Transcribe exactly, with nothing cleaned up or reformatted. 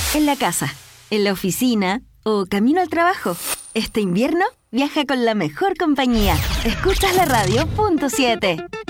En la casa, en la oficina o camino al trabajo. Este invierno viaja con la mejor compañía. Escuchas la radio punto siete.